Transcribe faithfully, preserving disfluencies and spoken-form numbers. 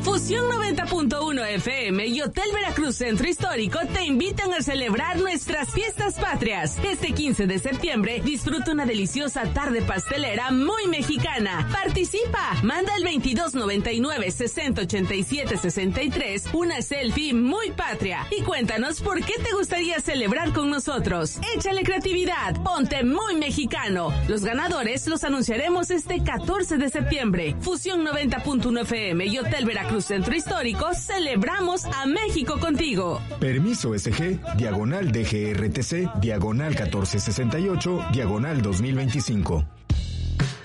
Fusión noventa punto uno F M y Hotel Veracruz Centro Histórico te invitan a celebrar nuestras fiestas patrias. Este quince de septiembre disfruta una deliciosa tarde pastelera muy mexicana. Participa, manda al veintidós noventa y nueve sesenta ochenta y siete sesenta y tres una selfie muy patria y cuéntanos por qué te gustaría celebrar con nosotros. Échale creatividad, ponte muy mexicano. Los ganadores los anunciaremos este catorce de septiembre. Fusión noventa punto uno F M y Hotel Veracruz Centro Histórico, celebramos a México contigo. Permiso S G, diagonal D G R T C, diagonal catorce sesenta y ocho, diagonal dos mil veinticinco.